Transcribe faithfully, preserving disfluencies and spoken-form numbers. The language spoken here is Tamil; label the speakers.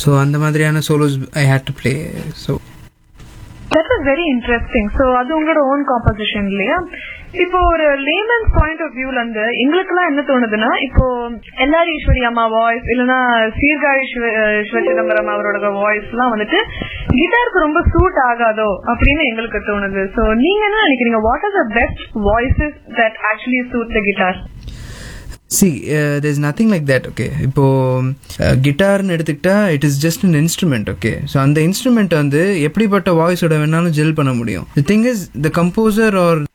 Speaker 1: ஸோ அந்த மாதிரியான solos I had to play. So
Speaker 2: That was very interesting. So அது உங்களோட ஓன் காம்போசிஷன் இல்லையா? இப்போ ஒரு லேமன்ஸ் பாயிண்ட் ஆஃப் வியூல இருந்து எங்களுக்கு எல்லாம் என்ன தோணுதுன்னா, இப்போ எல்லாரும் ஈஸ்வரி அம்மா வாய்ஸ் இல்லைன்னா சீர்காழி சிவ சிதம்பரம் அவரோட வாய்ஸ் எல்லாம் வந்துட்டு கிட்டாருக்கு ரொம்ப சூட் ஆகாதோ அப்படின்னு எங்களுக்கு தோணுது. ஸோ நீங்க என்ன நினைக்கிறீங்க? What are the best voices that actually suit the guitar?
Speaker 1: C there is nothing like that. Okay, இப்போ கிட்டார்னு எடுத்துக்கிட்டா it is just an instrument. Okay, so அந்த இன்ஸ்ட்ருமெண்ட் வந்து எப்படிப்பட்ட வாய்ஸோட வேணாலும் ஜெல் பண்ண முடியும். The thing is the composer R